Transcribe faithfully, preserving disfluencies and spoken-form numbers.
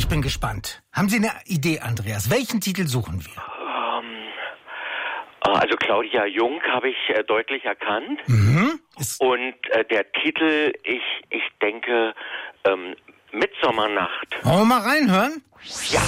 ich bin gespannt. Haben Sie eine Idee, Andreas? Welchen Titel suchen wir? Ähm, also Claudia Jung habe ich äh, deutlich erkannt. Mhm. Ist Und äh, der Titel, ich, ich denke, ähm, Mitsommernacht. Wollen wir mal reinhören? Ja.